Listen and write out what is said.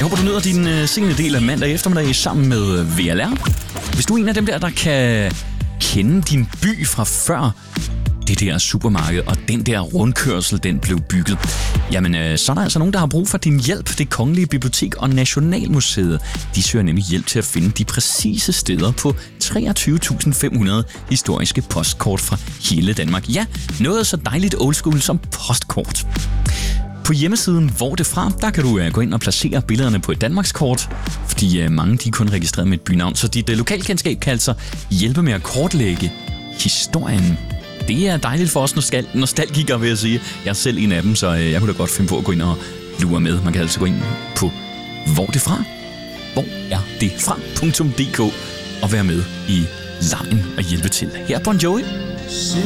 Jeg håber, du nyder din senere del af mandag eftermiddag sammen med VLR. Hvis du er en af dem der kan kende din by fra før det der supermarked, og den der rundkørsel, den blev bygget, jamen så er der altså nogen, der har brug for din hjælp. Det Kongelige Bibliotek og Nationalmuseet, de søger nemlig hjælp til at finde de præcise steder på 23.500 historiske postkort fra hele Danmark. Ja, noget så dejligt old school som postkort. På hjemmesiden Hvor det fra, der kan du gå ind og placere billederne på et Danmarkskort, fordi mange de er kun registreret med et bynavn, så dit lokalkendskab kan altså hjælpe med at kortlægge historien. Det er dejligt for os nostalgikere, vil jeg sige. Jeg er selv en af dem, så jeg kunne da godt finde på at gå ind og lure med. Man kan altså gå ind på Hvor det fra, hvorerdetfra.dk og være med i lejen og hjælpe til. Her er Bon Jovi.